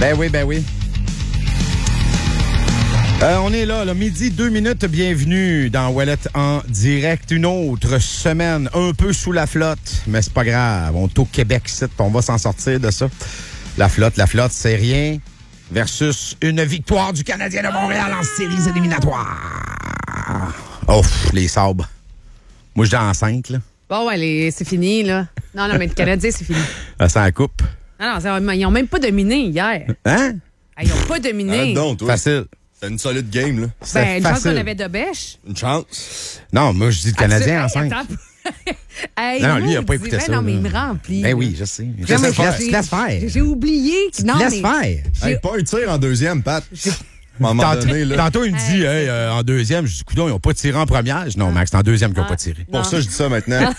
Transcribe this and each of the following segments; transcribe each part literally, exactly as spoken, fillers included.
Ben oui, ben oui. Euh, on est là, là, midi, deux minutes. Bienvenue dans Ouellette en direct. Une autre semaine un peu sous la flotte, mais c'est pas grave. On est au Québec, ici, on va s'en sortir de ça. La flotte, la flotte, c'est rien versus une victoire du Canadien de Montréal en séries éliminatoires. Oh, les sabres. Moi, je dis en cinq, là. Bon, ouais, les, c'est fini, là. Non, non, mais le Canadien, c'est fini. Ça s'en coupe. Non, non, ils n'ont même pas dominé hier. Hein? Ils n'ont pas dominé. Ah, non, toi. Facile. C'est une solide game, là. Ben, une chance facile. qu'on avait de bêche. Une chance. Non, moi, je dis le Canadien en cinq. Hey, Non, lui, il a n'a pas écouté ça. Non, mais là. il me remplit. Ben oui, je sais. Je Non, sais, mais tu laisses- j'ai- tu laisses faire. J'ai oublié. Tu Non, te laisses mais faire. Hey, pas un tir en deuxième, Pat. À un moment Tantôt, donné, là. tantôt, il me dit, hey, euh, en deuxième, je dis, coudonc, ils n'ont pas tiré en première. Je dis, non, Max, c'est en deuxième qu'ils n'ont Ah. pas tiré. Pour Non. ça, je dis ça maintenant.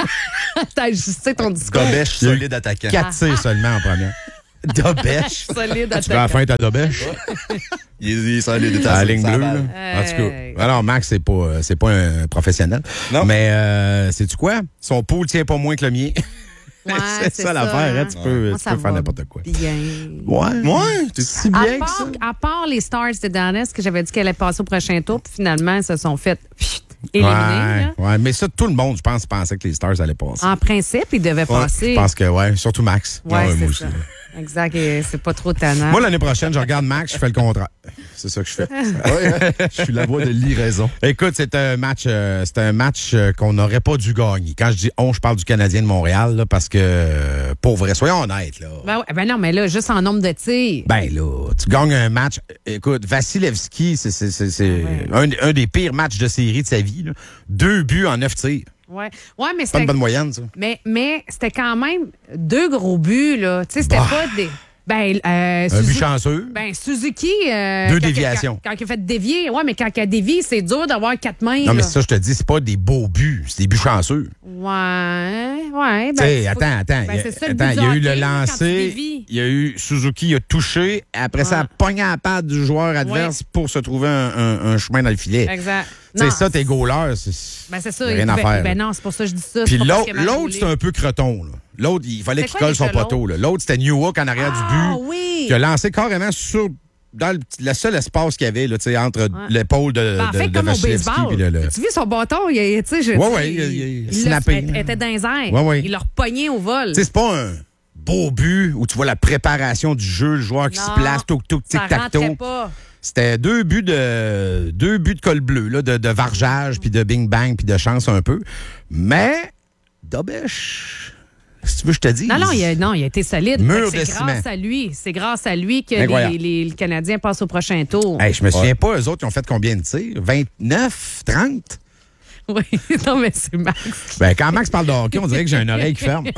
t'as ajusté ton discours. Gobèche, solide attaquant. Quatre tirs seulement en première. Dobèche. Solide Tu vas à la fin ta Dobèche? Il est, il est solide. À la ligne bleue, là. Hey. En tout cas. Alors, Max, c'est pas, euh, c'est pas un professionnel. Non. Mais, euh, sais-tu quoi? Son pool tient pas moins que le mien. Ouais, c'est ça l'affaire, hein? Tu peux, Moi, tu ça peux faire va n'importe quoi. Bien. Ouais. Ouais, t'es Si À bien que part, ça. à part les Stars de Dallas, que j'avais dit qu'elle allait passer au prochain tour, puis finalement, elles se sont fait pfft, éliminer. là. Ouais, ouais, mais ça, tout le monde, je pense, pensait que les Stars allaient passer. En principe, ils devaient passer. Je pense que, ouais, surtout Max. Ouais, Ouais, c'est moi ça. aussi. Exact, et c'est pas trop tannant. Moi, l'année prochaine, je regarde Max, je fais le contraire. C'est ça que je fais. Ouais, je suis la voix de l'iraison. Écoute, c'est un match, euh, c'est un match euh, qu'on n'aurait pas dû gagner. Quand je dis on, je parle du Canadien de Montréal, là, parce que, euh, pour vrai, soyons honnêtes, là. Ben, ouais, ben non, mais là, juste en nombre de tirs. Ben là, tu gagnes un match. Écoute, Vasilevski, c'est, c'est, c'est, c'est un, un des pires matchs de série de sa vie. Là. Deux buts en neuf tirs. Ouais, ouais mais Pas c'était. une bonne moyenne, ça. Mais, mais c'était quand même deux gros buts, là. Tu sais, c'était Bah. pas des. Ben, euh, Un Suzuki- but chanceux. Ben, Suzuki. euh, Deux quand- déviations. Quand, quand il a fait dévier. Ouais, mais quand il a dévié, c'est dur d'avoir quatre mains. Non, mais là. ça, je te dis, c'est pas des beaux buts, c'est des buts chanceux. Ouais, ouais. Ben, Tu sais, faut- attends, attends. ben, il y a, c'est ça, le attends, but il y a du eu le hockey, quand tu lancer, dévies. il y a eu Suzuki, il a touché, après ça, Ouais. a pogné à la patte du joueur adverse pour se trouver un, un- un chemin dans le filet. Exact. Tu sais, Non, ça, tes goalers, c'est Ben, c'est ça. rien il à pouvait- faire. Ben là. non, c'est pour ça que je dis ça. Puis c'est pas parce l'autre, qu'il a mal l'autre roulé. c'était un peu creton. là. L'autre, il fallait C'est qu'il quoi colle son déjà poteau. là. L'autre, c'était Newhook en arrière Ah, du but. oui. Qui a lancé carrément sur dans le, le seul espace qu'il y avait là, tu sais, entre l'épaule de, Ben, en de, fait, de comme au Vasilevski baseball. puis le- le- Tu vois son bâton, il, il- tu sais, je- Ouais, tu sais, ouais, il- il- il il l'a- snappé. elle était dans les airs. Ouais, ouais. Il l'a repogné au vol. Tu sais, c'est pas un beau but où tu vois la préparation du jeu, le joueur qui Non, se place, toc, toc, ça tic, tac, rentrait toc. pas. C'était deux buts de deux buts de col bleu, là, de, de vargeage, puis de bing-bang, puis de chance un peu. Mais, Dobèche, si tu veux, je te dis. Non, non, il a, non, il a été solide. Mur Fait que de c'est ciment. grâce à lui. C'est grâce à lui que Incroyable. les, les, les Canadiens passent au prochain tour. Hey, je me souviens pas, eux autres, ils ont fait combien de tirs? vingt-neuf? trente? Oui, non, mais c'est Max. Ben, quand Max parle de hockey, on dirait que j'ai une oreille qui ferme.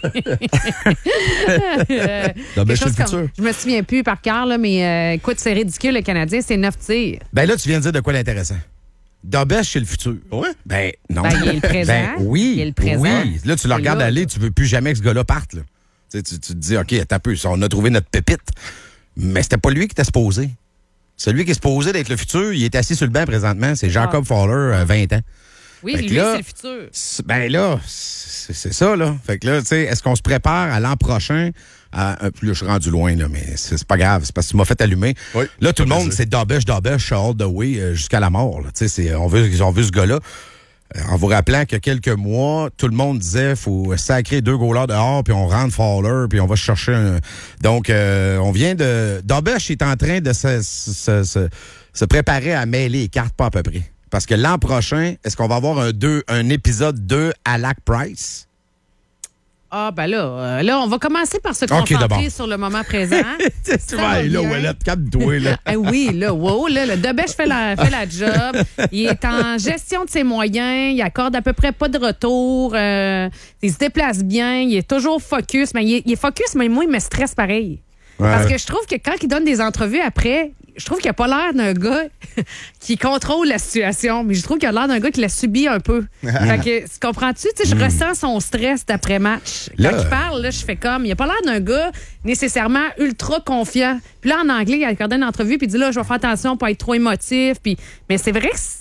Euh, Dobèche, quelque c'est le chose comme- futur. Je me souviens plus par cœur, là, mais euh, écoute, c'est ridicule, le Canadien, c'est neuf tirs. Ben là, tu viens de dire de quoi l'intéressant. Dobèche, c'est le futur. Ouais. Ben, non. Ben, il est le présent. Ben, oui. Il est le présent. Oui. Là, tu le C'est regardes là. aller, tu veux plus jamais que ce gars-là parte, là. Tu, sais, tu, tu te dis, OK, attends un peu, on a trouvé notre pépite. Mais c'était pas lui qui était supposé. Celui qui est supposé d'être le futur, il est assis sur le banc présentement. C'est Jacob Ah. Fowler, euh, vingt ans. Oui, Fait que lui, là, c'est le futur. C'est- Ben là, c'est c'est ça, là. Fait que là, tu sais, est-ce qu'on se prépare à l'an prochain? À, euh, puis là, je suis rendu loin, là, mais c'est c'est pas grave. C'est parce que tu m'as fait allumer. Oui, là, tout le ça monde, fait c'est Dobèche, Dobèche, all the way, euh, jusqu'à la mort. Là. Tu sais, c'est- on veut, ils ont vu ce gars-là. Euh, en vous rappelant que quelques mois, tout le monde disait faut sacrer deux goalers dehors, puis on rentre Fowler, puis on va chercher un... Donc, euh, on vient de... Dobèche est en train de se, se, se, se préparer à mêler les cartes, pas à peu près. Parce que l'an prochain, est-ce qu'on va avoir un, deux, un épisode deux à Lac Price? Ah, ben là, euh, là, on va commencer par se OK, concentrer d'abord. sur le moment présent. tu va vas aller là, bien. Ouellette, calme-toi, là. Eh oui, là, wow, là, le Dobèche fait la, fait la job. Il est en gestion de ses moyens. Il accorde à peu près pas de retour. Euh, il se déplace bien. Il est toujours focus. Mais il est, il est focus, mais moi, il me stresse pareil. Ouais. Parce que je trouve que quand il donne des entrevues après, je trouve qu'il a pas l'air d'un gars qui contrôle la situation, mais je trouve qu'il a l'air d'un gars qui la subit un peu. Fait que, comprends-tu? Tu sais, je ressens son stress d'après-match. Quand Là- il parle, là, je fais comme, il a pas l'air d'un gars nécessairement ultra confiant. Puis là, en anglais, il a accordé une entrevue, puis il dit là, je vais faire attention pour être trop émotif. Puis, mais c'est vrai que c'est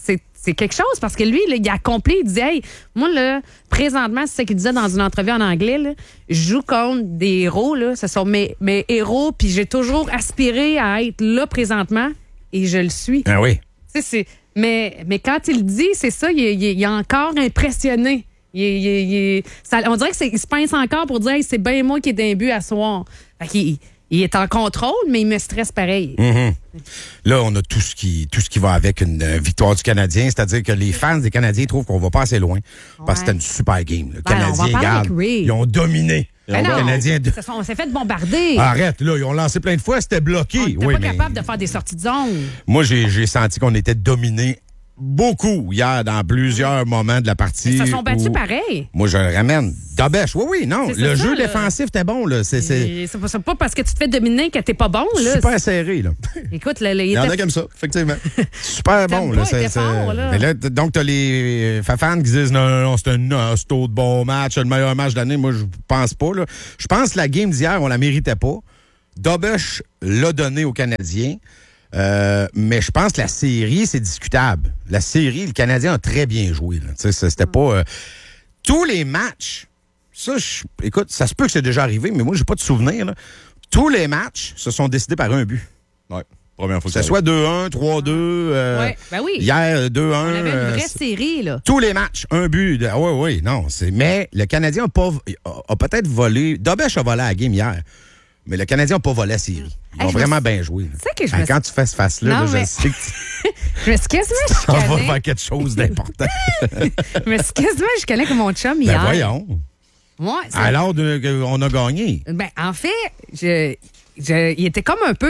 c'est quelque chose parce que lui, là, il a accompli, il dit, hey, moi, là, présentement, c'est ce qu'il disait dans une entrevue en anglais, là, je joue contre des héros, là, ce sont mes, mes héros, puis j'ai toujours aspiré à être là présentement et je le suis. Ah oui. Tu sais, c'est, mais, mais quand il le dit, c'est ça, il, il, il est encore impressionné. Il, il, il, ça, on dirait qu'il se pince encore pour dire, hey, c'est bien moi qui ai d'un but à soir. Fait qu'il il est en contrôle, mais il me stresse pareil. Mm-hmm. Là, on a tout ce qui tout ce qui va avec une euh, victoire du Canadien, c'est-à-dire que les fans des Canadiens trouvent qu'on va pas assez loin parce que Ouais. c'était une super game. Le Ben, on va Canadien, parler regarde, avec Ray. ils ont dominé. Ben Le non, Canadien de- ça sont- on s'est fait bombarder. Arrête, là, ils ont lancé plein de fois, c'était bloqué. on n'était Oui, pas mais capable de faire des sorties de zone. moi, j'ai j'ai senti qu'on était dominé beaucoup hier dans plusieurs moments de la partie. Ils se sont battus où- pareil. Moi, je le ramène. Dabèche, oui, oui, non. C'est Le ça, jeu là. défensif était bon, là. C'est c'est Et C'est pas, c'est pas parce que tu te fais dominer que t'es pas bon. Là. super serré, là. Écoute, là, là, il Il y en était- a comme ça, effectivement. Super T'aimes bon, pas, là. il C'est- était c'est- fort, là. Mais là, t- donc, t'as les euh, fans qui disent non, non, non, c'est un hosto de bon match, le meilleur match de l'année. Moi, je pense pas, là. Je pense que la game d'hier, on la méritait pas. Dobush l'a donné aux Canadiens. Euh, mais je pense que la série, c'est discutable. La série, le Canadien a très bien joué. là. Tu sais, C'était pas... euh, tous les matchs, ça, je- écoute, ça se peut que c'est déjà arrivé, mais moi, j'ai pas de souvenir. là. Tous les matchs se sont décidés par un but. Ouais. Première fois Que ce soit deux un, trois deux. euh, Ouais, ben oui. Hier, deux un. On avait une euh, vraie c'est- série, là. tous les matchs, un but. De... Oui, oui, non. c'est Mais le Canadien a, pas... a, a peut-être volé... Dobesch a volé à la game hier. Mais le Canadien n'a pas volé la série. Ils Hey, ont je me vraiment suis- bien joué. là. Tu sais que je Hein, me Quand tu fais ce face-là, Non, là, mais- je sais que tu Je me suis quasiment on va chicanée. faire quelque chose d'important. Je me suis quasiment chicanée avec mon chum Ben hier. voyons. Ouais, c'est- Alors de- que on a gagné. Ben, en fait, je, je- il était comme un peu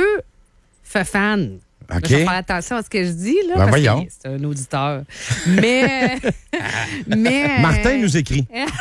fan. OK. Je vais faire attention à ce que je dis, là. Ben, parce voyons. que c'est un auditeur. Mais. mais Martin nous écrit.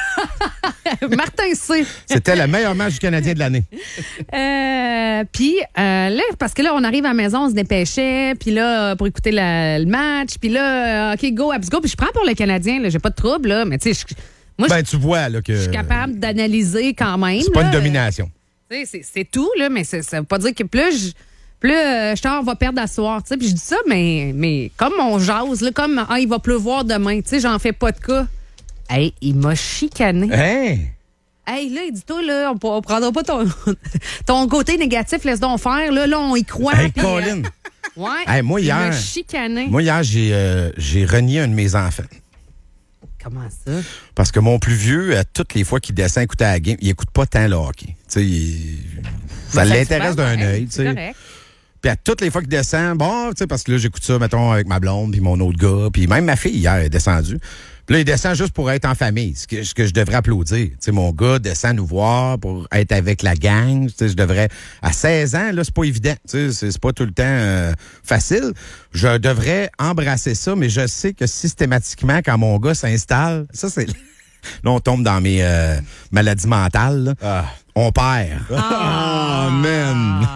Martin C. C'était le meilleur match du Canadien de l'année. Euh, puis euh, là, parce que là, on arrive à la maison, on se dépêchait, puis là, euh, pour écouter la- le match, puis là, euh, OK, go, abs go. Puis je prends pour le Canadien, là, j'ai pas de trouble, là, mais tu sais, je- moi, Ben, tu vois là, que je suis capable d'analyser quand même. c'est pas là. une domination. Tu sais, C'est c'est tout, là, mais ça ça veut pas dire que plus je. Plus euh, je on va perdre à soir, tu sais. Puis je dis ça, mais, mais comme on jase, là, comme ah, il va pleuvoir demain, tu sais, j'en fais pas de cas. Hey, il m'a chicané. Hein? Hey, là, il dit toi, là, on, on prendra pas ton, ton côté négatif, laisse donc faire. Là, là on y croit. Hey, puis, Colin. euh, ouais. Hey, moi, il m'a hier- chicané. Moi, hier, j'ai euh, j'ai renié un de mes enfants. Comment ça? Parce que mon plus vieux, à toutes les fois qu'il descend écouter la game, il écoute pas tant le hockey. Tu sais, il- ça Ben, l'intéresse se d'un fait, œil, ouais, tu c'est sais. correct. Puis à toutes les fois qu'il descend, bon, tu sais, parce que là, j'écoute ça, mettons, avec ma blonde, puis mon autre gars, puis même ma fille, hier, est descendue. Puis là, il descend juste pour être en famille, ce que, ce que je devrais applaudir. Tu sais, mon gars descend nous voir pour être avec la gang. Tu sais, je devrais... À seize ans, là, c'est pas évident. Tu sais, c'est, c'est pas tout le temps euh, facile. Je devrais embrasser ça, mais je sais que systématiquement, quand mon gars s'installe, ça, c'est... Là, on tombe dans mes euh, maladies mentales, là. Ah. On perd. Ah, man.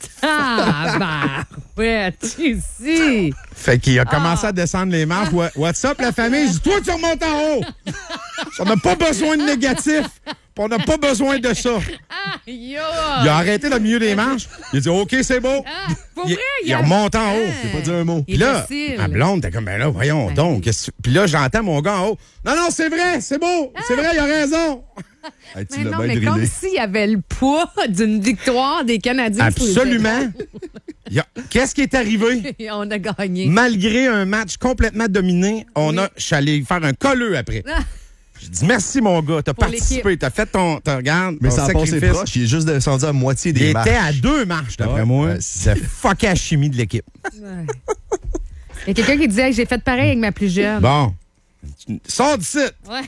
Ah, ben, tu ici. Fait qu'il a commencé Ah. à descendre les marches. What- What's up, la famille? Je dis, toi, tu remontes en haut. On n'a pas besoin de négatif. Puis on n'a pas besoin de ça. Yo! Il a arrêté dans le milieu des marches. Il a dit, OK, c'est beau. Ah, pour Il, vrai, il a- remonte en haut. Ah. Pas dire un mot. Il Puis est là, facile. ma blonde, t'es comme, ben là, voyons Ben donc. oui. qu'est-ce que- Puis là, j'entends mon gars en haut. Non, non, c'est vrai, c'est beau. C'est vrai, il a raison. Hey, tu Mais l'as non, bien mais comme drillé. s'il y avait le poids d'une victoire des Canadiens. sur les Absolument. Il y a- Qu'est-ce qui est arrivé? épaules. On a gagné. Malgré un match complètement dominé, on Oui. a, je suis allé faire un colleux après. Ah, Je dis merci, mon gars. T'as Pour participé, t'as fait ton, ton regarde, Mais ton ça a passé sacrifice. proche. Il est juste descendu à moitié Il des était marches. à deux marches, d'après Ouais, moi. ouais, C'est fucké la chimie de l'équipe. ouais. Il y a quelqu'un qui disait hey, j'ai fait pareil avec ma plus jeune. Bon. Sors d'ici. Ouais.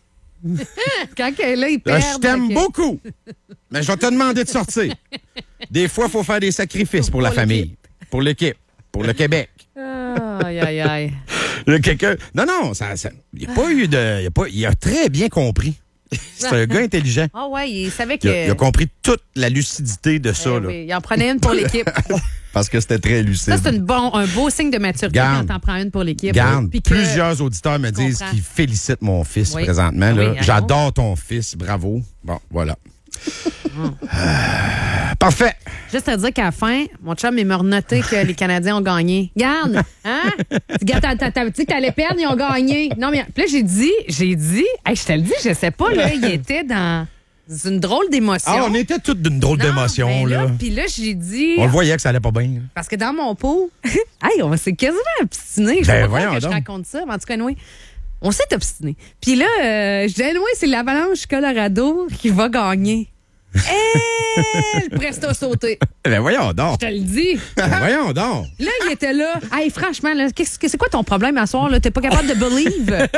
Quand elle est là, il Là, perd. je t'aime beaucoup. Mais je vais te demander de sortir. Des fois, il faut faire des sacrifices pour la Pour famille, pour l'équipe, pour le Québec. Aïe, aïe, aïe. Là, quelqu'un. Non, non, ça, ça- il n'a pas eu de. Il a, pas, il a très bien compris. C'est un gars intelligent. Ah ouais, il savait que. Il a, il a compris toute la lucidité de ça. Eh là. oui, il en prenait une pour l'équipe. Parce que c'était très lucide. Ça, c'est une bon, un beau signe de maturité Garde. quand t'en prends une pour l'équipe. Garde, Puis que- plusieurs auditeurs me disent comprends. qu'ils félicitent mon fils Oui. présentement. là. Oui, allons. J'adore ton fils, bravo. Bon, voilà. Euh, parfait. Juste à dire qu'à la fin, mon chum, il m'a renoté que les Canadiens ont gagné. Garde, hein? Regarde, t'as, t'as, t'as dit que t'allais perdre, ils ont gagné. Non, mais puis là, j'ai dit, j'ai dit, hey, je te le dis, je sais pas, là, il était dans une drôle d'émotion. Ah, on était toutes d'une drôle Non, d'émotion, ben là. Puis là, j'ai dit. On le voyait que ça allait pas bien. Parce que dans mon pot, hey, on s'est quasiment obstiné. Je sais Ben, pas voyons pourquoi que je donc. raconte ça, mais en tout cas, oui. On s'est obstiné. Puis là, euh, je disais, oui, c'est l'Avalanche Colorado qui va gagner. Et le presto sauté. Ben voyons donc. Je te le dis. Ben voyons donc. Là, il était là. Hey, franchement, là, qu'est-ce que c'est quoi ton problème à soir? Là? T'es pas capable de believe?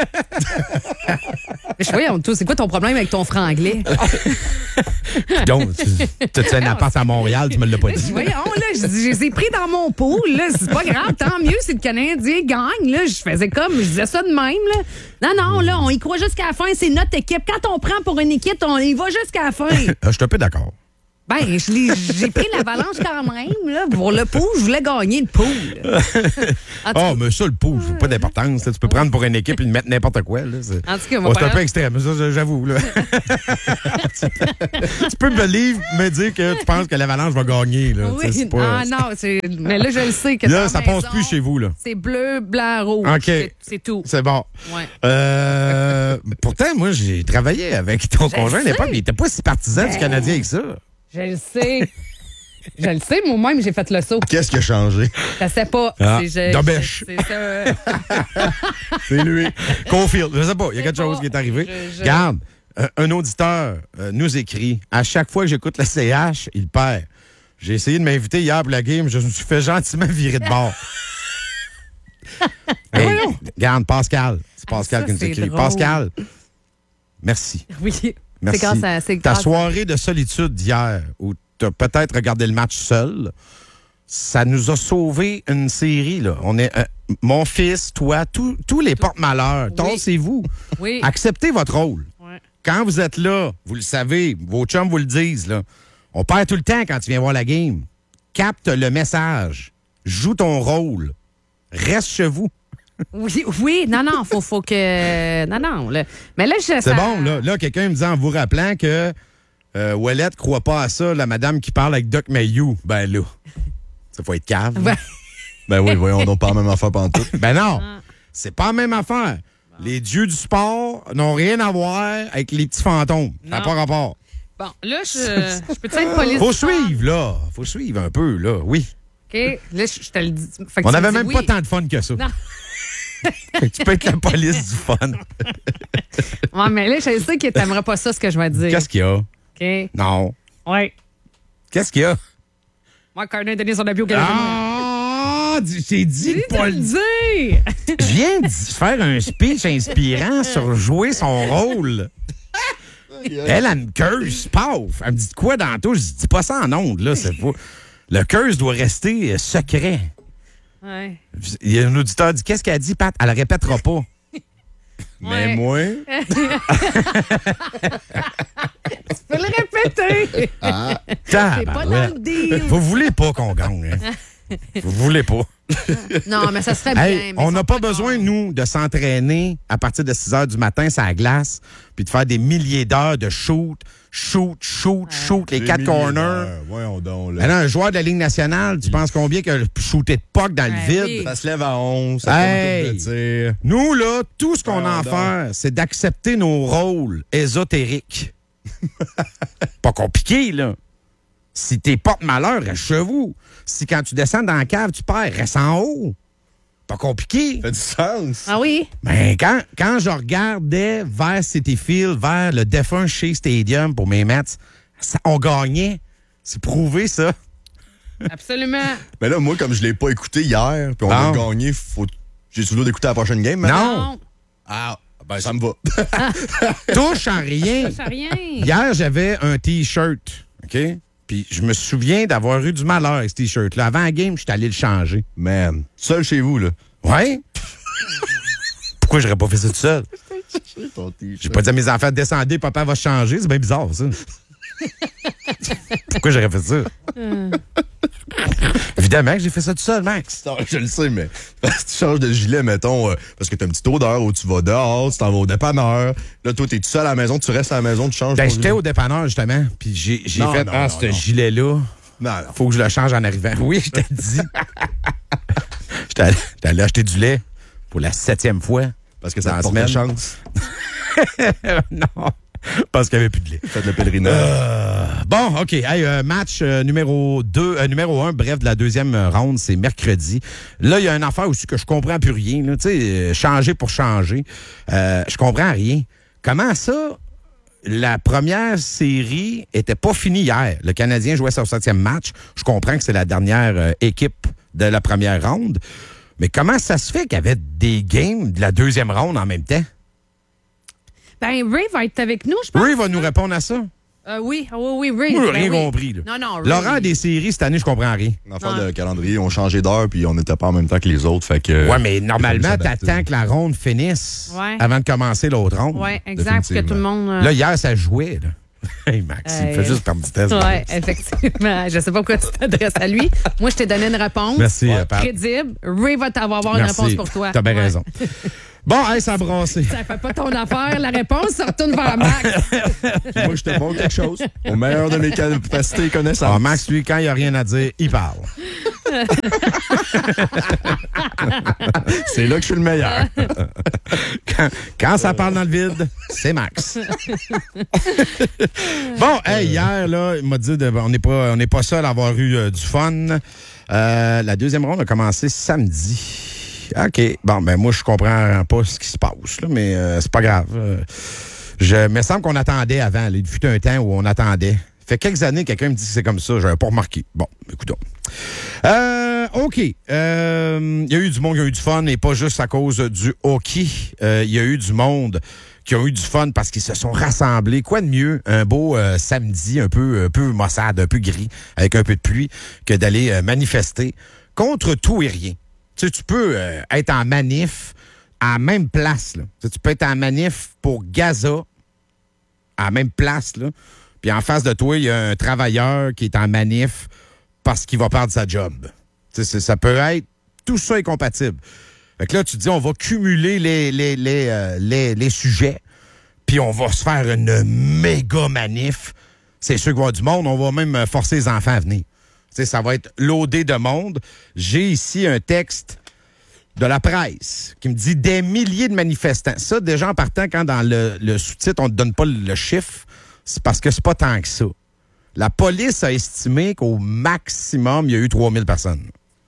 Je voyons, toi, c'est quoi ton problème avec ton franglais? Donc, tu- t'as-tu un appart à Montréal, tu me l'as pas dit. Voyons, là, je, je les ai pris dans mon pot, là. C'est pas grave, tant mieux si le Canadien gagne, là. Je faisais comme, je disais ça de même, là. Non, non, là, on y croit jusqu'à la fin, c'est notre équipe. Quand on prend pour une équipe, on y va jusqu'à la fin. Je suis un peu d'accord. Ben, je l'ai- j'ai pris l'Avalanche quand même, là. Pour le pot, je voulais gagner le pot, là. En tout Oh, mais ça, le pouce, pas d'importance. Tu peux prendre pour une équipe et lui mettre n'importe quoi. Là. C'est En tout cas, on va oh, c'est un pas- peu extrême, ça, j'avoue. Là. tu peux me livre, me dire que tu penses que l'Avalanche va gagner. Là. Tu sais, Oui, c'est pas- ah non, c'est... mais là, je le sais que Là, dans ça la passe maison, plus chez vous. Là. C'est bleu, blanc, rouge. OK. C'est, c'est tout. C'est bon. Ouais. Euh, pourtant, moi, j'ai travaillé avec ton Je conjoint à sais. l'époque, mais il était pas si partisan du Canadien que ça. Je le sais. Je le sais, moi-même, j'ai fait le saut. Qu'est-ce qui a changé? Je sais pas. Ah, C'est, je- Dobèche. c'est- c'est ça. C'est lui. Confirme. Je sais pas. Il y a Je quelque sais chose pas. qui est arrivé. Je- je- Regarde, un, un auditeur euh, nous écrit. À chaque fois que j'écoute la C H, il perd. J'ai essayé de m'inviter hier pour la game. Je me suis fait gentiment virer de bord. Hey, regarde, Pascal. C'est Pascal Ah, ça, qui nous c'est écrit. drôle. Pascal, merci. Oui. Merci. C'est grâce à. C'est Ta grâce à- soirée de solitude d'hier, où tu as peut-être regardé le match seul, ça nous a sauvé une série. Là. On est, euh, mon fils, toi, tous tous les porte-malheurs, Oui. tassez-vous. Oui. Acceptez votre rôle. Ouais. Quand vous êtes là, vous le savez, vos chums vous le disent, là, on perd tout le temps quand tu viens voir la game. Capte le message. Joue ton rôle. Reste chez vous. Oui, oui, non, non, faut, faut que. Non, non. Là. Mais là, je. C'est ça- bon, là. Là, quelqu'un me dit en vous rappelant que euh, Ouellette croit pas à ça, la madame qui parle avec Doc Mayou. Ben là, ça faut être cave. Ben, Ben oui, voyons donc pas la même affaire pantoute. Ben non, Ah. c'est pas la même affaire. Les dieux du sport n'ont rien à voir avec les petits fantômes. Ça n'a Non. pas rapport. bon, là, je, je peux te être police. Faut du sport? suivre, là. Faut suivre un peu, là. Oui. OK. Là, je, je te le dis. Fait que On tu me n'avait dis même oui. pas tant de fun que ça. Non. Fait que tu peux être la police du fun. Ouais, mais là, je sais que t'aimerais pas ça, ce que je vais te dire. Qu'est-ce qu'il y a? OK. Non. Ouais. Qu'est-ce qu'il y a? Moi, Carnet a donné son avis au Canadien. Ah! J'ai dit Dis de pas de le le dire. dire. Je viens de faire un speech inspirant sur jouer son rôle. Elle, elle me curse, paf! Elle me dit de quoi dans tout? Je dis, dis pas ça en ondes, là. C'est pas... Le curse doit rester euh, secret. Ouais. Il y a un auditeur qui dit, qu'est-ce qu'elle dit, Pat? Elle le répétera pas. Mais Ouais. moi, Tu peux le répéter. C'est pas dans Tabarouette. le deal. Vous voulez pas qu'on gagne, hein? Vous voulez pas. Non, mais ça serait bien. Hey, mais on ils n'a sont pas besoin, d'accord. nous, de s'entraîner à partir de six heures du matin sur la glace, puis de faire des milliers d'heures de shoot, shoot, shoot, shoot, les des quatre milliers corners. d'heures. Voyons donc, là. Alors, un joueur de la Ligue nationale, tu penses combien que shooter de puck dans le Ben vide? oui. Ça se lève à onze, ça Hey! fait une coupe de tir. Nous, là, tout ce qu'on a à Pardon. faire, c'est d'accepter nos rôles ésotériques. Pas compliqué, là. Si t'es porte-malheur, reste chez vous. Si quand tu descends dans la cave, tu perds, reste en haut. Pas compliqué. Ça fait du sens. Ah oui? Ben, quand, quand je regardais vers Citi Field, vers le défunt Shea Stadium pour mes Mets, ça, on gagnait. C'est prouvé, ça. Absolument. Mais là, moi, comme je l'ai pas écouté hier, puis on a Non. gagné, faut... j'ai souvenir d'écouter la prochaine game. maintenant? Non. Non, Ah, ben ça me va. Touche en rien. ça fait rien. Hier, j'avais un T-shirt, OK? Puis je me souviens d'avoir eu du malheur avec ce T-shirt-là. Avant la game, je suis allé le changer. Man, seul chez vous, là. Ouais? Pourquoi j'aurais pas fait ça tout seul? Ton t-shirt. J'ai pas dit à mes enfants, descendez, papa va se changer. C'est bien bizarre, ça. Pourquoi j'aurais fait ça? Évidemment que j'ai fait ça tout seul, Max. Non, je le sais, mais parce que tu changes de gilet, mettons, euh, parce que t'as une petite odeur où tu vas dehors, tu t'en vas au dépanneur. Là, toi, t'es tout seul à la maison, tu restes à la maison, tu changes Ben, ton j'étais gilet. au dépanneur, justement. Puis j'ai j'ai Non, fait, non, ah, non, ce non. gilet-là, Non, non. Faut que je le change en arrivant. Oui, je t'ai dit. J'étais allé, j'étais allé acheter du lait pour la septième fois. Parce que ça Dans la porte la semaine. chance. Non, parce qu'il n'y avait plus de lait. Faites le pèlerinage. Euh, bon, OK. Hey, euh, match euh, numéro deux, euh, numéro un, bref, de la deuxième euh, ronde, c'est mercredi. Là, il y a une affaire aussi que je comprends plus rien. Tu sais, euh, changer pour changer. Euh, je comprends rien. Comment ça, la première série était pas finie hier? Le Canadien jouait son septième match. Je comprends que c'est la dernière euh, équipe de la première ronde. Mais comment ça se fait qu'il y avait des games de la deuxième ronde en même temps? Ben, Ray va être avec nous, je pense. Ray va nous répondre à ça. Euh, oui, oui, oui, Ray. Moi, Ben rien oui. compris. Là. Non, non, Ray. L'horaire des séries, cette année, je comprends rien. En affaire Non. de calendrier, on changeait d'heure puis on n'était pas en même temps que les autres. Fait que, Ouais, mais normalement, s'adapter. t'attends que la ronde finisse Ouais. avant de commencer l'autre ronde. Oui, exact, parce que tout le monde. euh, Là, hier, ça jouait. Là. Hey, Max, il Euh, fait juste perdre du test. Oui, effectivement. Je sais pas pourquoi tu t'adresses à lui. Moi, je t'ai donné une réponse. Merci, euh, Pat. Crédible. Ray va t'avoir une Merci. réponse pour toi. T'as bien Ouais. raison. Bon, hey, ça a brassé. Ça fait pas ton affaire. La réponse se retourne vers Max. Puis moi, je te montre quelque chose. Au meilleur de mes capacités et connaissances. Ah, Max, lui, quand il n'y a rien à dire, il parle. C'est là que je suis le meilleur. Quand, quand ça parle dans le vide, c'est Max. Bon, hey, hier, là, il m'a dit de, on n'est pas, on n'est pas seul à avoir eu euh, du fun. Euh, la deuxième ronde a commencé samedi. OK. Bon, ben moi, je comprends pas ce qui se passe, là, mais euh, c'est pas grave. Euh, je me semble qu'on attendait avant. Là. Il fut un temps où on attendait. Fait quelques années, quelqu'un me dit que c'est comme ça. J'avais pas remarqué. Bon, écoutons. Euh, OK. Euh, il y a eu du monde qui a eu du fun et pas juste à cause du hockey. Euh, Il y a eu du monde qui a eu du fun parce qu'ils se sont rassemblés. Quoi de mieux, un beau euh, samedi un peu, un peu maussade, un peu gris, avec un peu de pluie, que d'aller euh, manifester contre tout et rien. Tu sais, tu peux euh, être en manif à la même place. Là. Tu sais, tu peux être en manif pour Gaza à la même place, là. Puis en face de toi, il y a un travailleur qui est en manif parce qu'il va perdre sa job. Tu sais, ça peut être... Tout ça est compatible. Fait que là, tu te dis, on va cumuler les, les, les, euh, les, les sujets, puis on va se faire une méga manif. C'est sûr qu'il va y avoir du monde. On va même forcer les enfants à venir. Tu sais, ça va être loadé de monde. J'ai ici un texte de la presse qui me dit des milliers de manifestants. Ça, déjà en partant, quand dans le, le sous-titre, on ne te donne pas le, le chiffre, c'est parce que c'est pas tant que ça. La police a estimé qu'au maximum, il y a eu trois mille personnes.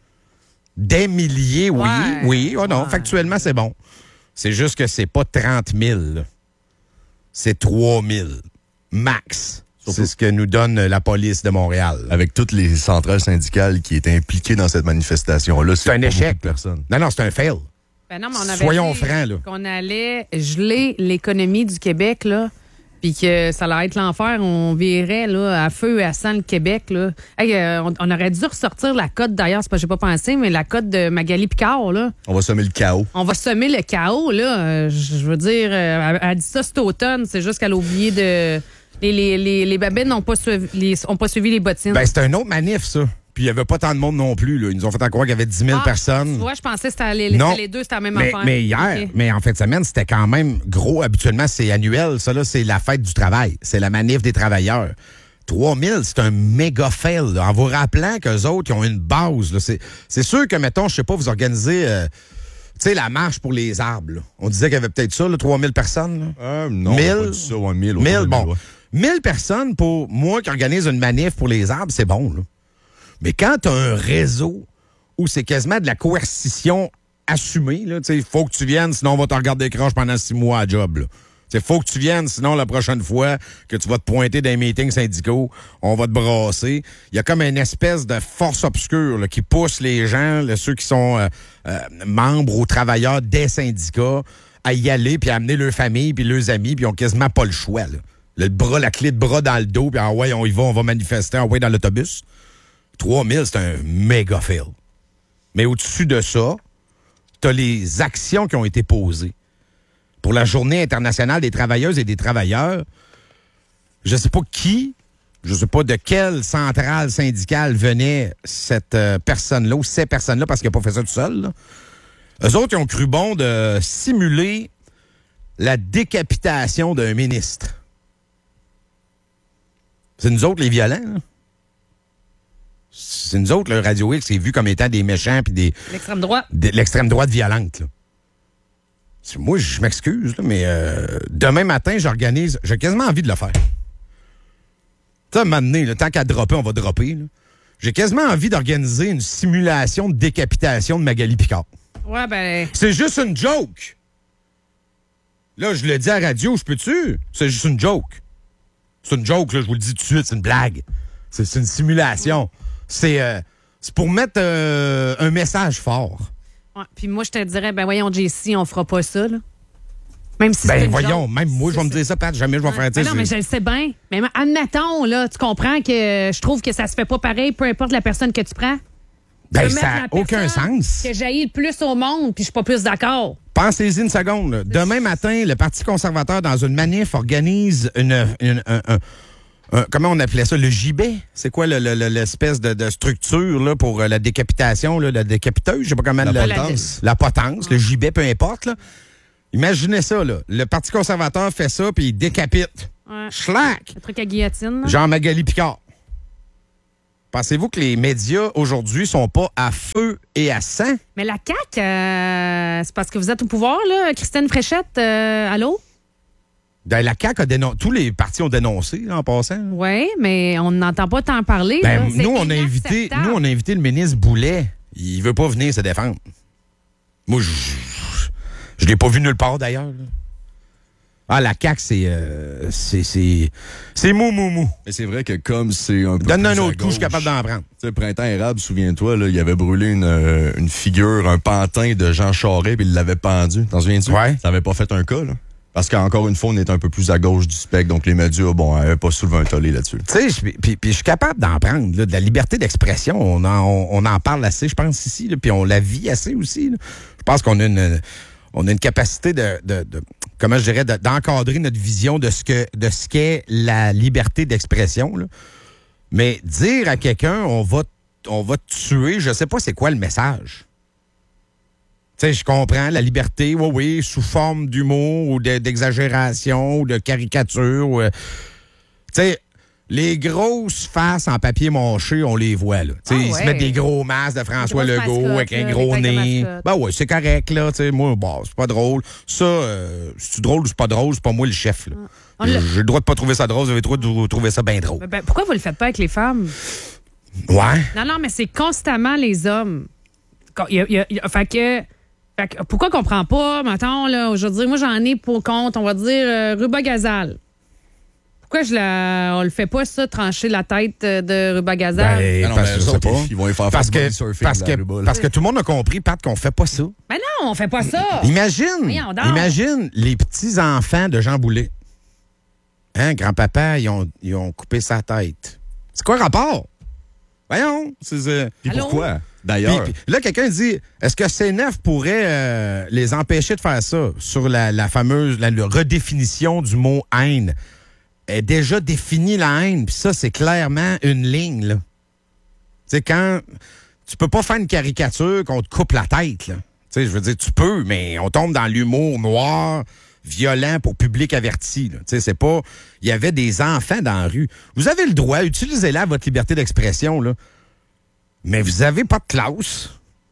Des milliers, oui. Ouais. Oui, oh non, Ouais. factuellement, c'est bon. C'est juste que c'est pas trente mille. là. C'est trois mille. Max. Surtout- C'est ce que nous donne la police de Montréal. Avec toutes les centrales syndicales qui étaient impliquées dans cette manifestation-là, C'est un pas échec. beaucoup de personnes. Non, non, c'est un fail. Ben non, mais on avait Soyons dit francs, là. qu'on allait geler l'économie du Québec, là, puis que ça allait être l'enfer. On virait là, à feu et à sang le Québec. Là. Hey, euh, on, on aurait dû ressortir la cote, d'ailleurs, c'est pas j'ai pas pensé, mais la cote de Magali Picard. Là. On va semer le chaos. On va semer le chaos. Là. Euh, Je je veux dire, euh, elle, elle a dit ça cet automne, c'est juste qu'elle a oublié de... Les, les, les, les babines n'ont pas, suivi, les, ont pas suivi les bottines. Ben, c'est un autre manif, ça. Puis il n'y avait pas tant de monde non plus. Là. Ils nous ont fait croire qu'il y avait dix mille Ah, personnes. Tu vois, je pensais que c'était les, Non. c'était les deux, c'était la même Mais, affaire. mais hier, Ok. mais en fin de semaine, c'était quand même gros. Habituellement, c'est annuel. Ça, là, c'est la fête du travail. C'est la manif des travailleurs. trois mille, c'est un méga fail. Là. En vous rappelant qu'eux autres, ils ont une base. Là. C'est, c'est sûr que, mettons, je sais pas, vous organisez, euh, tu sais, la marche pour les arbres. Là. On disait qu'il y avait peut-être ça, là, trois mille personnes. Là. Euh, non, Mille? on a pas dit ça, ouais, mille. autour mille, de bon. mille, ouais. mille personnes pour moi qui organise une manif pour les arbres, c'est bon, là. Mais quand tu as un réseau où c'est quasiment de la coercition assumée, là, il faut que tu viennes, sinon on va te regarder croche pendant six mois à job. Il faut que tu viennes, sinon la prochaine fois que tu vas te pointer dans les meetings syndicaux, on va te brasser. Il y a comme une espèce de force obscure là, qui pousse les gens, là, ceux qui sont euh, euh, membres ou travailleurs des syndicats, à y aller, puis à amener leur famille, puis leurs amis, puis ils ont quasiment pas le choix. Là. Le bras, la clé de bras dans le dos, puis ah ouais, on y va, on va manifester, ah ouais, dans l'autobus. trois mille, c'est un méga fail. Mais au-dessus de ça, tu as les actions qui ont été posées. Pour la Journée internationale des travailleuses et des travailleurs, je sais pas qui, je sais pas de quelle centrale syndicale venait cette euh, personne-là ou ces personnes-là, parce qu'il n'a pas fait ça tout seul. Là. Eux autres, ils ont cru bon de simuler la décapitation d'un ministre. C'est nous autres, les violents. Là. c'est nous autres, le Radio X, c'est vu comme étant des méchants puis des... L'extrême droite. de l'extrême droite violente, là. C'est- Moi, je m'excuse, là, mais euh, demain matin, j'organise... J'ai quasiment envie de le faire. Tu sais, à un moment donné, là, tant qu'à dropper, on va dropper, là. J'ai quasiment envie d'organiser une simulation de décapitation de Magali Picard. Ouais, ben. C'est juste une joke. Là, je le dis à la radio, je peux-tu? C'est juste une joke. C'est une joke, là, je vous le dis tout de suite, c'est une blague. C'est c'est une simulation. C'est euh, c'est pour mettre euh, un message fort. Ouais, puis moi, je te dirais, ben voyons, J C, on fera pas ça, là. Même si c'est Ben une voyons, joke. même moi, je vais me dire ça, Pat, jamais je vais Ouais. faire Ben ça. non, mais je le sais bien. Mais admettons, là, tu comprends que je trouve que ça se fait pas pareil, peu importe la personne que tu prends. Ben, Tu peux ça mettre n'a la aucun personne sens. Que j'haïs le plus au monde, puis je suis pas plus d'accord. Pensez-y une seconde. là. Demain matin, le Parti conservateur, dans une manif, organise une, une- un, un- un- comment on appelait ça? Le gibet? C'est quoi le- le- le- l'espèce de, de structure là, pour euh, la décapitation, là, la décapiteuse? Je sais pas comment... La le- potence. La potence, le gibet, peu importe. Là. Imaginez ça. Là. Le Parti conservateur fait ça, puis il décapite. Ouais. Schlack! Le truc à guillotine. là. Jean Magali Picard. Pensez-vous que les médias aujourd'hui sont pas à feu et à sang? Mais la C A Q, euh, c'est parce que vous êtes au pouvoir, là. Christine Fréchette, euh, allô? Ben, la C A Q a dénoncé. Tous les partis ont dénoncé, là, en passant. Oui, mais on n'entend pas tant parler. Ben, là. C'est nous, on a invité, inacceptable. nous, on a invité le ministre Boulet. Il veut pas venir se défendre. Moi, je, je l'ai pas vu nulle part, d'ailleurs. là. Ah, la C A Q, c'est, euh, c'est, c'est, c'est mou, mou, mou. Mais c'est vrai que comme c'est un peu Donne un plus à autre coup, je suis gauche, capable d'en prendre. Tu sais, Printemps érable, souviens-toi, là, il avait brûlé une, euh, une figure, un pantin de Jean Charest, puis il l'avait pendu. T'en souviens-tu? Ouais. Ça avait pas fait un cas, là. Parce qu'encore une fois, on est un peu plus à gauche du spectre, donc les médias, bon, n'avaient pas soulevé un tollé là-dessus. Tu sais, je- puis, puis je suis capable d'en prendre, là, de la liberté d'expression. On en, on, on en parle assez, je pense, ici, là, puis on la vit assez aussi. là. Je pense qu'on a une, on a une capacité de, de, de- comment je dirais, de- d'encadrer notre vision de ce que, de ce qu'est la liberté d'expression. là. Mais dire à quelqu'un, on va, on va te tuer, je sais pas c'est quoi le message. Tu sais, je comprends la liberté, oui, oui, sous forme d'humour ou de- d'exagération ou de caricature. ou, euh, Tu sais, les grosses faces en papier mâché, on les voit, là. Tu sais, Ah ils se ouais. mettent des gros masques de François Des grosses Legault mascottes, avec un là, gros des têtes de nez. mascotte. Ben ouais, c'est correct, là. Tu sais, moi, bon, c'est pas drôle. Ça, euh, c'est drôle ou c'est pas drôle, c'est pas moi le chef, là. On J'ai l'a- j'ai le droit de pas trouver ça drôle, vous avez le droit de trouver ça bien drôle. Ben, ben, pourquoi vous le faites pas avec les femmes? Ouais. Non, non, mais c'est constamment les hommes. Con- il y a- il y a- il y a- fait que, fait que pourquoi qu'on prend pas, mettons, là, aujourd'hui, moi j'en ai pour compte, on va dire, euh, Ruba Gazal. Pourquoi je la, on le fait pas, ça, trancher la tête euh, de Ruba Gazal? Ben, Ah non, parce mais que je eux sais autres, pas. ils vont y faire Parce faire du que, body surfing parce, dans que, la Ruba, là. parce que tout le monde a compris, Pat, qu'on fait pas ça. Ben non, on fait pas ça. Imagine, Voyons donc. imagine les petits-enfants de Jean Boulet. Hein, grand-papa, ils ont, ils ont coupé sa tête. C'est quoi le rapport? Voyons. C'est, euh, Puis Allô? pourquoi? puis- D'ailleurs, puis là, quelqu'un dit, est-ce que C neuf pourrait euh, les empêcher de faire ça sur la, la fameuse la, la redéfinition du mot haine? Elle est déjà définie la haine, puis ça, c'est clairement une ligne, là. Tu sais, quand tu peux pas faire une caricature qu'on te coupe la tête, là. Tu sais, je veux dire, tu peux, mais on tombe dans l'humour noir, violent pour public averti, là. Tu sais, c'est pas... Il y avait des enfants dans la rue. Vous avez le droit, utilisez-la, votre liberté d'expression, là. Mais vous avez pas de classe.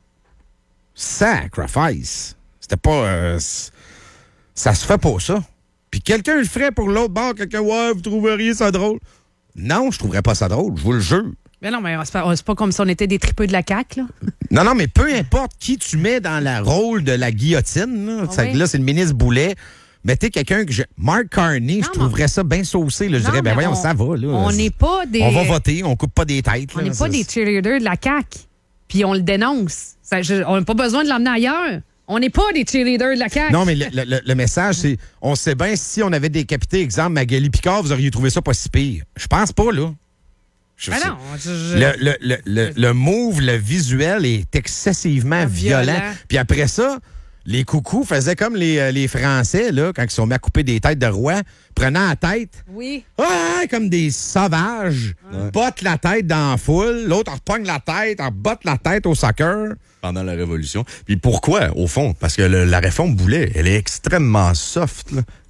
Sacrifice. C'était pas... euh, c- ça se fait pas, ça. Puis quelqu'un le ferait pour l'autre bord, quelqu'un, ouais, vous trouveriez ça drôle. Non, je trouverais pas ça drôle, je vous le jure. Mais non, mais c'est pas, c'est pas comme si on était des tripeux de la C A Q, là. Non, non, mais peu importe qui tu mets dans le rôle de la guillotine, là, Ah c'est que oui. là, c'est le ministre Boulet. Mettez quelqu'un que je. Mark Carney, je Non, trouverais ça bien saucé. Là. Je Non, dirais, ben mais voyons, on- ça va. Là. On n'est pas des... On va voter, on coupe pas des têtes. On là. n'est pas Ça, des c'est- cheerleaders de la C A Q. Puis on le dénonce. Ça, je- on n'a pas besoin de l'emmener ailleurs. On n'est pas des cheerleaders de la C A Q. Non, mais le, le- le- le message, c'est on sait bien si on avait décapité, exemple, Magali Picard, vous auriez trouvé ça pas si pire. Je pense pas, là. Je Ben sais- non. je- je- Le, le, le, le, le move, le visuel est excessivement Ah, violent. violent. Puis après ça, les coucous faisaient comme les, euh, les Français, là, quand ils sont mis à couper des têtes de rois, prenant la tête, Oui. ah, comme des sauvages, bottent la tête dans la foule, l'autre repogne la tête, en botte la tête au soccer. pendant la Révolution. Puis pourquoi, au fond? Parce que le- la réforme Boulet, elle est extrêmement soft, là.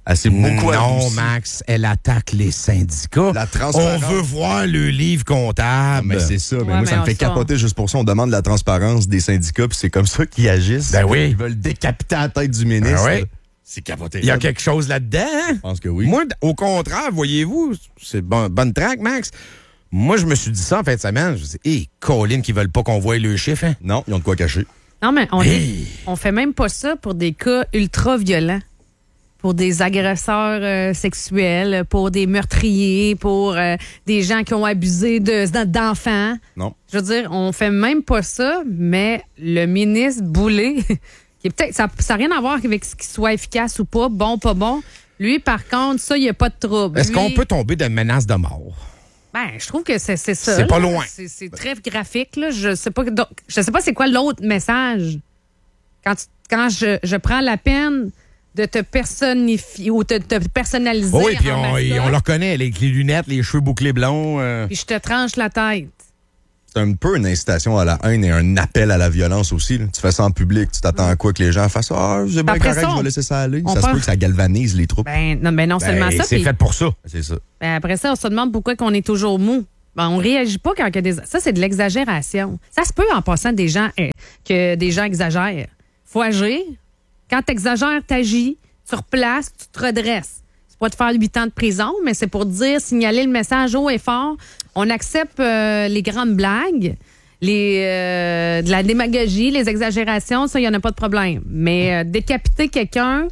Elle s'est beaucoup Non, adoucie. Max, elle attaque les syndicats. La transparence. On veut voir le livre comptable. Mais c'est ça. Mais Ouais, moi, mais ça me on fait sait. capoter juste pour ça. On demande la transparence des syndicats, puis c'est comme ça qu'ils agissent. Ben oui. Ils veulent décapiter la tête du ministre. Ben oui. C'est capoté. Il y a quelque chose là-dedans. hein? Je pense que oui. Moi, d- au contraire, voyez-vous, c'est bon, bonne track, Max. Moi, je me suis dit ça en fin de semaine. Je me suis dit, hé, Colin, qui veulent pas qu'on voie le chiffre, hein? Non, ils ont de quoi cacher. Non, mais on, Hey! on fait même pas ça pour des cas ultra violents. Pour des agresseurs euh, sexuels, pour des meurtriers, pour euh, des gens qui ont abusé de, d'enfants. Non. Je veux dire, on fait même pas ça, mais le ministre Boulay, qui est peut-être, ça n'a rien à voir avec ce qu'il soit efficace ou pas, bon, pas bon. Lui, par contre, ça, il n'y a pas de trouble. Est-ce Lui, qu'on peut tomber de menace de mort? Ben, je trouve que c'est, c'est ça. C'est pas là. loin. C'est, c'est très graphique, là. Je sais pas, donc, je sais pas c'est quoi l'autre message. Quand, tu- quand je, je prends la peine de te personnifier ou de te personnaliser. Oh oui, puis en on, mascotte, on le reconnaît, avec les lunettes, les cheveux bouclés blonds. euh. puis je te tranche la tête. C'est un peu une incitation à la haine et un appel à la violence aussi. là. Tu fais ça en public, tu t'attends à quoi que les gens fassent Ah, c'est bien Après correct, ça, je on- vais laisser ça aller. on Ça se part- peut que ça galvanise les troupes. Ben non, ben non Ben, seulement ça. c'est puis- fait pour ça. C'est ça. ben après ça, on se demande pourquoi qu'on est toujours mou. Ben, on réagit pas quand il y a des. Ça, c'est de l'exagération. Ça se peut en passant des gens euh, que des gens exagèrent. Faut agir. Quand tu exagères, tu agis, tu replaces, tu te redresses. C'est pas de faire huit ans de prison, mais c'est pour dire, signaler le message haut et fort. On accepte euh, les grandes blagues, les euh, de la démagogie, les exagérations, ça, il n'y en a pas de problème. Mais euh, décapiter quelqu'un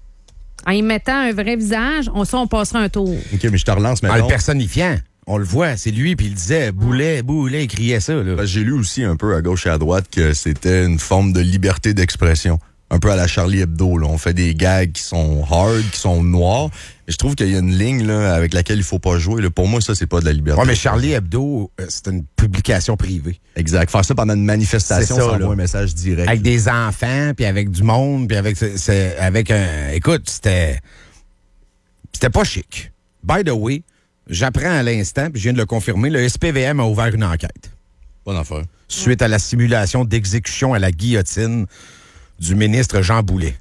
en y mettant un vrai visage, on, ça, on passera un tour. OK, mais je te relance En le maintenant. personnifiant, on le voit, c'est lui, puis il disait Boulet, Boulet, il criait ça. Là. Parce que J'ai lu aussi un peu à gauche et à droite que c'était une forme de liberté d'expression. Un peu à la Charlie Hebdo. Là. On fait des gags qui sont hard, qui sont noirs. Et je trouve qu'il y a une ligne là, avec laquelle il faut pas jouer. Là. Pour moi, ça, c'est pas de la liberté. Ouais, mais Charlie Hebdo, euh, c'est une publication privée. Exact. Faire ça pendant une manifestation, C'est ça, ça là. envoie un message direct. Avec des enfants, puis avec du monde, puis avec, c'est- c'est- avec un... Écoute, c'était... C'était pas chic. By the way, j'apprends à l'instant, puis je viens de le confirmer, le S P V M a ouvert une enquête Bonne affaire. suite à la simulation d'exécution à la guillotine du ministre Jean Boulet.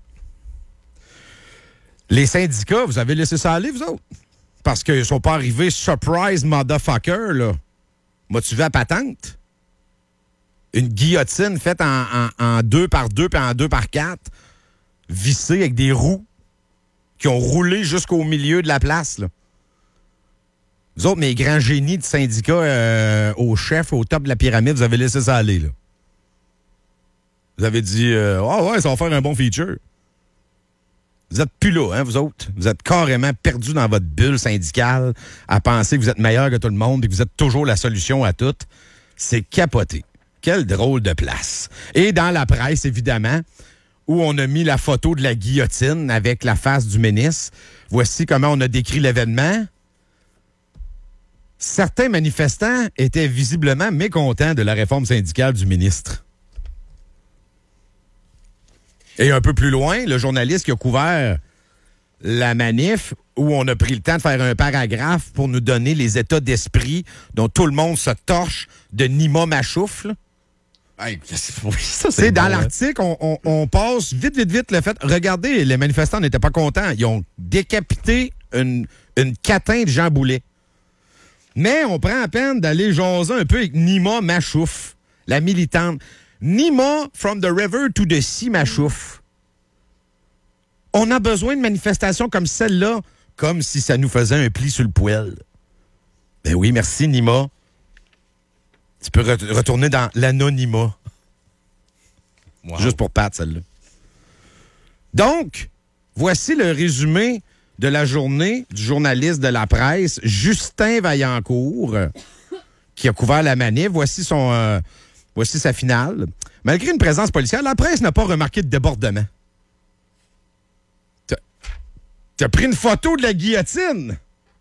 Les syndicats, vous avez laissé ça aller, vous autres? Parce qu'ils sont pas arrivés surprise motherfucker, là. M'as-tu vu à patente? Une guillotine faite en, en, en deux par deux puis en deux par quatre, vissée avec des roues qui ont roulé jusqu'au milieu de la place, là. Vous autres, mes grands génies de syndicats euh, au chef, au top de la pyramide, vous avez laissé ça aller, là. Vous avez dit, euh, ah ouais, ça va faire un bon feature. Vous êtes plus là, hein, vous autres. Vous êtes carrément perdus dans votre bulle syndicale à penser que vous êtes meilleur que tout le monde et que vous êtes toujours la solution à tout. C'est capoté. Quelle drôle de place. Et dans la presse, évidemment, où on a mis la photo de la guillotine avec la face du ministre, voici comment on a décrit l'événement. Certains manifestants étaient visiblement mécontents de la réforme syndicale du ministre. Et un peu plus loin, le journaliste qui a couvert la manif, où on a pris le temps de faire un paragraphe pour nous donner les états d'esprit dont tout le monde se torche de Nima Machouf. là. Hey, oui, ça, C'est dans bon, hein. l'article, on, on- on passe vite, vite, vite le fait. Regardez, les manifestants n'étaient pas contents. Ils ont décapité une, une catin de Jean Boulet. Mais on prend la peine d'aller jaser un peu avec Nima Machouf, la militante. Nima, from the river to the sea, Machouf. On a besoin de manifestations comme celle-là, comme si ça nous faisait un pli sur le poêle. Ben oui, merci, Nima. Tu peux re- retourner dans l'anonymat. Wow. Juste pour Pat, celle-là. Donc, voici le résumé de la journée du journaliste de la presse, Justin Vaillancourt, euh, qui a couvert la manif. Voici son, euh, voici sa finale. Malgré une présence policière, la presse n'a pas remarqué de débordement. T'as- T'as pris une photo de la guillotine?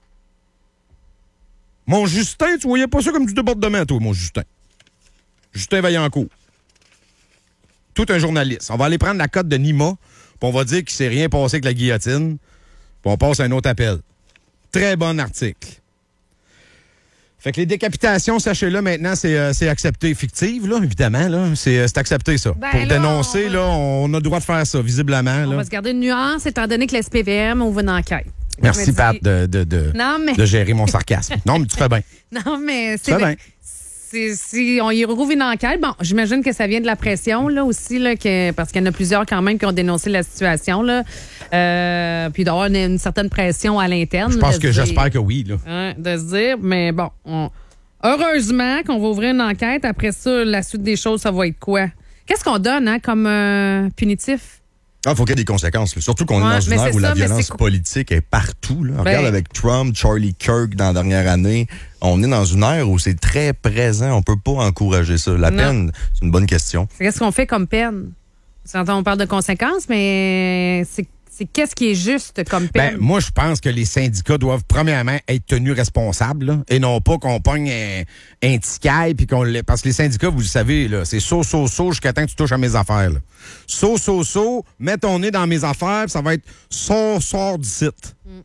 Mon Justin, tu voyais pas ça comme du débordement, toi, mon Justin. Justin Vaillancourt. Tout un journaliste. On va aller prendre la cote de Nima, puis on va dire qu'il s'est rien passé avec la guillotine, puis on passe à un autre appel. Très bon article. Fait que les décapitations, sachez-le, maintenant, c'est, euh, c'est accepté. Fictive, là, évidemment. Là. C'est, euh, c'est accepté, ça. Ben Pour là, dénoncer, on... là, on a le droit de faire ça, visiblement. On là. va se garder une nuance, étant donné que l'S P V M ouvre une enquête. Merci, Je me Pat, dis- de, de, de, Non, mais... de gérer mon sarcasme. Non, mais tu fais bien. Non, mais Tu c'est... fais bien. c'est- Si on y rouvre une enquête, bon, j'imagine que ça vient de la pression, là, aussi, là, que, parce qu'il y en a plusieurs, quand même, qui ont dénoncé la situation, là. Euh, puis d'avoir une, une certaine pression à l'interne. Je pense de que se dire- j'espère que oui, là. Hein, de se dire, mais bon, on- heureusement qu'on va ouvrir une enquête. Après ça, la suite des choses, ça va être quoi? Qu'est-ce qu'on donne hein, comme euh, punitif? Ah, faut qu'il y ait des conséquences. là. Surtout qu'on Ouais, est dans mais une ère c'est où ça, la mais violence c'est quoi? politique est partout. Là. Ben- Regarde avec Trump, Charlie Kirk dans la dernière année. On est dans une ère où c'est très présent. On peut pas encourager ça. La Non. peine, c'est une bonne question. Qu'est-ce qu'on fait comme peine? On parle de conséquences, mais c'est c'est qu'est-ce qui est juste comme peine? Ben, moi, je pense que les syndicats doivent, premièrement, être tenus responsables, là, et non pas qu'on pogne un, un ticaille, puis qu'on les... Parce que les syndicats, vous le savez, là, c'est saut, saut, saut, jusqu'à temps que tu touches à mes affaires, là. Saut, saut, saut, mets ton nez dans mes affaires, puis ça va être sort, sort du site. Mm.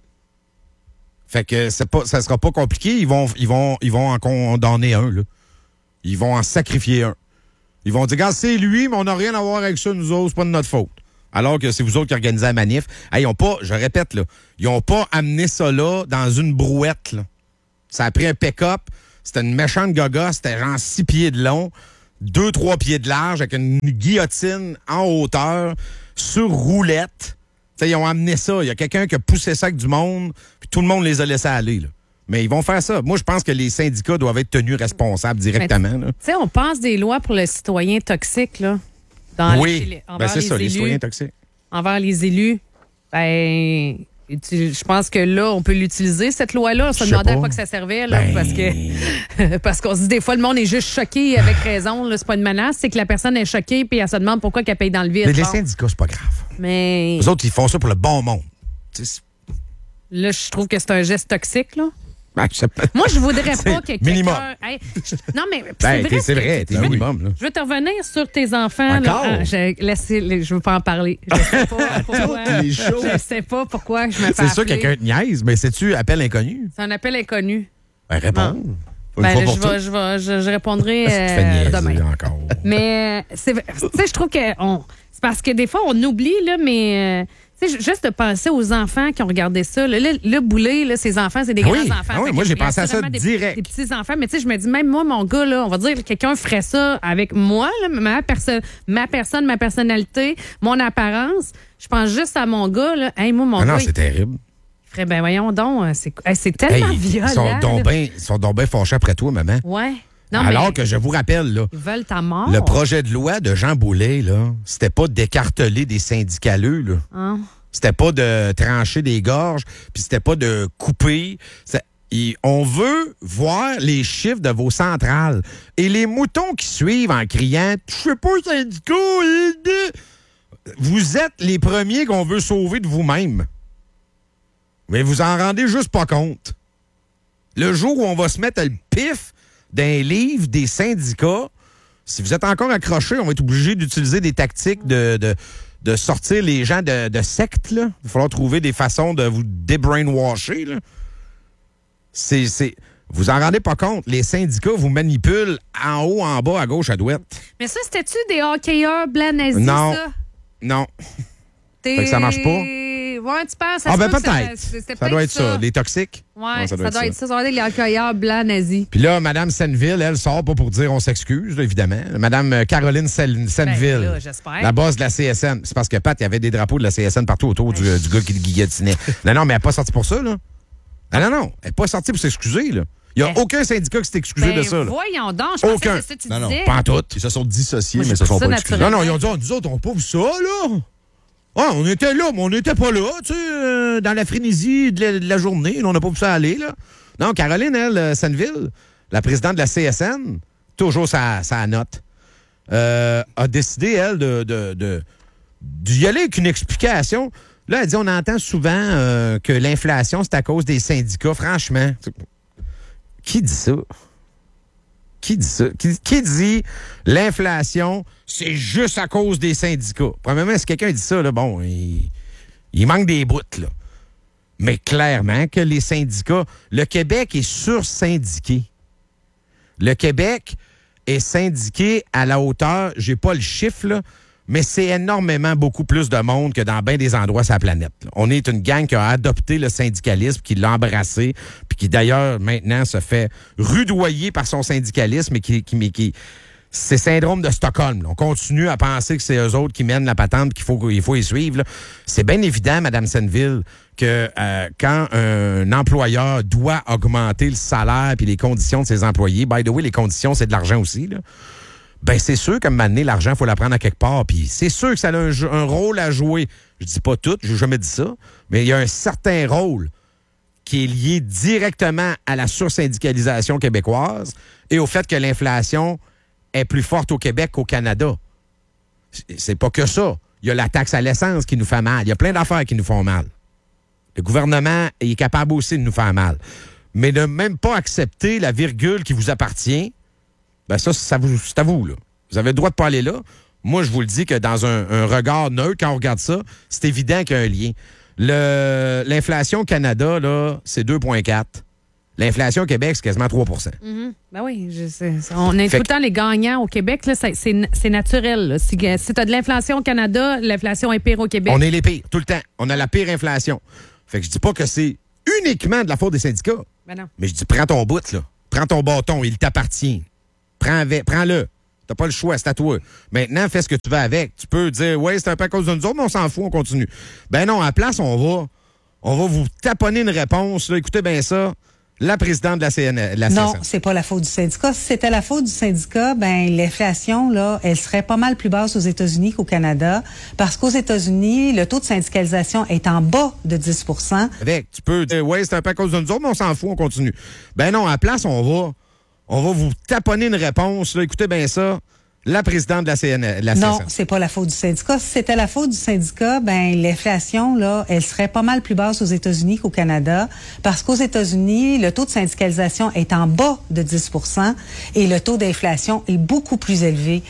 Fait que c'est pas, ça sera pas compliqué. Ils vont, ils vont, ils vont en condamner un, là. Ils vont en sacrifier un. Ils vont dire, regarde, c'est lui, mais on n'a rien à voir avec ça, nous autres, c'est pas de notre faute. Alors que c'est vous autres qui organisez la manif. Hey, ils ont pas, je répète, là, ils ont pas amené ça là dans une brouette, là. Ça a pris un pick-up, c'était une méchante gaga, c'était genre six pieds de long, deux, trois pieds de large, avec une guillotine en hauteur, sur roulette. T'sais, ils ont amené ça. Il y a quelqu'un qui a poussé ça avec du monde, puis tout le monde les a laissés aller, là. Mais ils vont faire ça. Moi, je pense que les syndicats doivent être tenus responsables directement, là. Tu sais, on passe des lois pour le citoyen toxique, là. Dans Oui, les, ben, envers c'est les ça, les élus, citoyens toxiques. envers les élus. Ben, tu- je pense que là, on peut l'utiliser, cette loi-là. On se Je sais demandait à pas. quoi que ça servait, là, Ben- parce que parce qu'on se dit des fois, le monde est juste choqué avec raison. Là, c'est pas une menace, c'est que la personne est choquée puis elle se demande pourquoi qu'elle paye dans le vide. Mais les Bon. syndicats, c'est pas grave. Mais Les autres, ils font ça pour le bon monde. Tu sais, là, je trouve que c'est un geste toxique, là. ben, je sais pas. Moi, je voudrais pas C'est que quelqu'un... minimum. Hey, je- non, mais Ben, c'est t'es- vrai. c'est vrai, que- t'es je veux- minimum, là. Je veux te revenir sur tes enfants. là. Encore? Ah, je, laissez- je veux pas en parler. Je sais pas pourquoi. les shows. Je sais pas pourquoi je me fais C'est sûr, appeler. quelqu'un te niaise, mais sais-tu appel inconnu? C'est un appel inconnu. Ben, réponds. Non. Une Ben, fois là, pour je, toutes. vais, je, vais, je, je répondrai Parce que tu fais euh, niaiser demain. encore. Mais euh, c'est, tu sais, je trouve que on, c'est parce que des fois on oublie là, mais euh, tu sais, juste de penser aux enfants qui ont regardé ça. Là, le, le boulet, là, ses enfants, c'est des Ah grands oui, enfants. ah oui, Fait moi, que j'ai il y a pensé à ça assurément des, direct. Des petits enfants, mais tu sais, je me dis même moi, mon gars là, on va dire que quelqu'un ferait ça avec moi, là, ma personne, ma personne, ma personnalité, mon apparence. Je pense juste à mon gars là. Hey, moi, mon Ah gars, non, il c'est terrible. ferait ben voyons donc, c'est, hey, c'est tellement Hey, violent. ils sont donc là. bien ils sont donc bien fâchés après toi, maman. Ouais. Non, Alors mais que je vous rappelle, là, ils veulent ta mort. le projet de loi de Jean Boulet, là, c'était pas d'écarteler des syndicaleux, là. Hein? C'était pas de trancher des gorges, puis c'était pas de couper. C'est- et on veut voir les chiffres de vos centrales. Et les moutons qui suivent en criant « Je sais pas, syndicat! aidez! » Vous êtes les premiers qu'on veut sauver de vous-même. Mais vous en rendez juste pas compte. Le jour où on va se mettre le pif d'un livre des syndicats, si vous êtes encore accrochés, on va être obligé d'utiliser des tactiques de, de, de sortir les gens de, de sectes. Là. Il va falloir trouver des façons de vous débrainwasher. Là. C'est, c'est, vous en rendez pas compte. Les syndicats vous manipulent en haut, en bas, à gauche, à droite. Mais ça, c'était-tu des hockeyeurs blancs nazis, Non. ça? Non. T'es... Fait que ça marche pas? Ouais, tu penses? Ça Ah se ben peut que ça- peut-être. c'était Ça peut-être doit être ça. Les toxiques. Ouais, ça, doit être ça. Ça doit être les hockeyeurs blancs nazis. Puis là, Mme Senneville, elle sort pas pour dire on s'excuse, là, évidemment. Mme Caroline Sen- Senneville, Ben, là, j'espère. la boss de la C S N. C'est parce que Pat, il y avait des drapeaux de la C S N partout autour du, du gars qui le guillotinait. Non, non, mais elle n'est pas sortie pour ça, là. Ah, non, non, elle n'est pas sortie pour s'excuser, là. Il n'y a Ben, aucun syndicat qui s'est excusé Ben, de ça, là. voyons donc, je pensais Aucun. que c'est ça que tu Non, non, disais. Pas en tout. Ils se sont dissociés, Moi, mais j'ai ils se sont pris ça pas excusés. Non, non, ils ont dit, oh, nous autres, on n'a pas vu ça, là. Ah, on était là, mais on n'était pas là, tu sais, euh, dans la frénésie de la, de la journée. Là, on n'a pas vu ça aller, là. Non, Caroline, elle, euh, Senneville, la présidente de la C S N, toujours sa, sa note, euh, a décidé, elle, de, de, de, d'y aller avec une explication. Là, elle dit, on entend souvent euh, que l'inflation, c'est à cause des syndicats. Franchement, qui dit ça? Qui dit ça? Qui, qui dit l'inflation, c'est juste à cause des syndicats? Premièrement, si quelqu'un dit ça, là, bon, il, il manque des bouts, là. Mais clairement que les syndicats, le Québec est sur-syndiqué. Le Québec est syndiqué à la hauteur, j'ai pas le chiffre, là, mais c'est énormément beaucoup plus de monde que dans bien des endroits sur la planète. Là. On est une gang qui a adopté le syndicalisme, qui l'a embrassé, puis qui d'ailleurs maintenant se fait rudoyer par son syndicalisme et qui... qui, mais qui c'est syndrome de Stockholm. Là. On continue à penser que c'est eux autres qui mènent la patente, qu'il faut, il faut y suivre. Là. C'est bien évident, Mme Senneville, que euh, quand un employeur doit augmenter le salaire et les conditions de ses employés, by the way, les conditions, c'est de l'argent aussi, là. Ben c'est sûr qu'à un moment donné, l'argent, il faut l'apprendre à quelque part. Puis c'est sûr que ça a un, un rôle à jouer. Je dis pas tout, je n'ai jamais dit ça, mais il y a un certain rôle qui est lié directement à la sursyndicalisation québécoise et au fait que l'inflation est plus forte au Québec qu'au Canada. C'est pas que ça. Il y a la taxe à l'essence qui nous fait mal. Il y a plein d'affaires qui nous font mal. Le gouvernement est capable aussi de nous faire mal. Mais de même pas accepter la virgule qui vous appartient, ben ça, ça vous, c'est à vous, là. Vous avez le droit de pas aller là. Moi, je vous le dis que dans un, un regard neutre, quand on regarde ça, c'est évident qu'il y a un lien. Le, l'inflation au Canada, là, c'est deux virgule quatre. L'inflation au Québec, c'est quasiment trois pour cent. Mm-hmm. Ben oui, je sais. On est Fait tout le temps les gagnants au Québec. Là, c'est, c'est, c'est naturel. Là. Si, si tu as de l'inflation au Canada, l'inflation est pire au Québec. On est les pires, tout le temps. On a la pire inflation. Fait que je dis pas que c'est uniquement de la faute des syndicats. Ben non. Mais je dis, prends ton bout, là. Prends ton bâton, il t'appartient. Prends avec, prends-le. T'as pas le choix, c'est à toi. Maintenant, fais ce que tu veux avec. Tu peux dire, ouais, c'est un peu à cause de nous autres, mais on s'en fout, on continue. Ben non, à la place, on va, on va vous taponner une réponse, là. Écoutez bien ça. La présidente de la C N L. La non, C S N. c'est pas la faute du syndicat. Si c'était la faute du syndicat, ben l'inflation là, elle serait pas mal plus basse aux États-Unis qu'au Canada, parce qu'aux États-Unis, le taux de syndicalisation est en bas de dix pour cent. Avec, tu peux dire, ouais, c'est un peu à cause de nous autres, mais on s'en fout, on continue. Ben non, à la place, on va, on va vous taponner une réponse. Là. Écoutez bien ça. La présidente de la C N L. La non, C S N. c'est pas la faute du syndicat. Si c'était la faute du syndicat, ben l'inflation là, elle serait pas mal plus basse aux États-Unis qu'au Canada, parce qu'aux États-Unis, le taux de syndicalisation est en bas de dix pour cent et le taux d'inflation est beaucoup plus élevé.